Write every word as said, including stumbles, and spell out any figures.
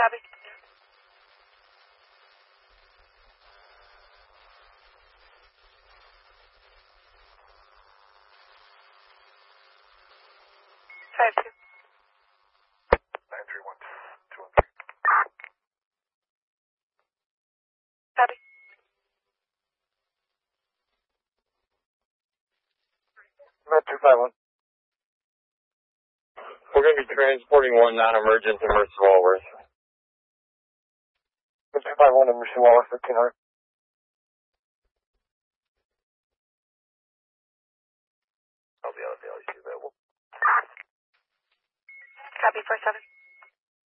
Copy. Five two. Nine three one two one three. Copy. Met two five one. We're going to be transporting one non-emergent to Mercy Walworth. Met two five one to Mercy Walworth, fifteen hundred. I'll be out of the L E C available. Copy four seven.